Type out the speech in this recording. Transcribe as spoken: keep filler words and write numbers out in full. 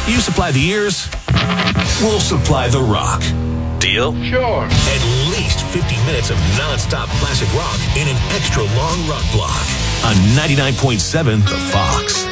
You supply the ears, we'll supply the rock. Deal? Sure. At least fifty minutes of non-stop classic rock in an extra long rock block on ninety-nine point seven The Fox.